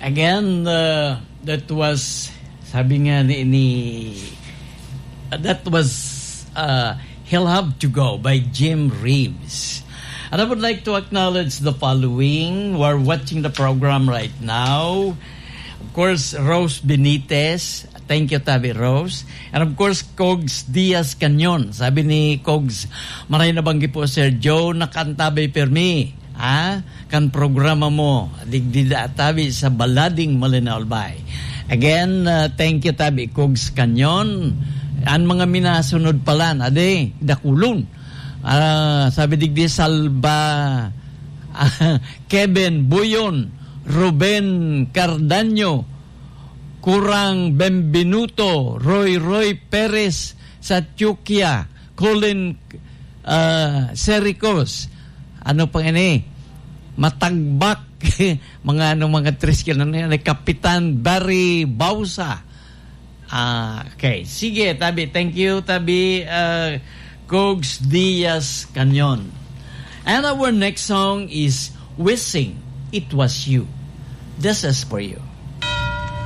Again, that was, sabi nga that was He'll Have to Go by Jim Reeves. And I would like to acknowledge the following. We're watching the program right now. Of course, Rose Benitez. Thank you, Tabi Rose. And of course, Cogs Diaz Canyon. Sabi ni Cogs, maray na banggi po, Sir Joe, nakantabay permi. Kan programa mo, digdida tabi sa Balading Malinaw Bay. Again, thank you, Tabi Cogs Canyon. Ang mga minasunod pala, dakulon. Sabi digdi Salba, Kevin Buyon, Ruben Cardaño, Kurang Benvenuto, Roy Perez sa Chukia, Colin Sericos, ano pang ini, Matagbak, mga triskil na Kapitan Barry Bausa. Okay, sige, Tabi, thank you, Tabi, Cogs Diaz Canyon. And our next song is Wishing It Was You. This is for you.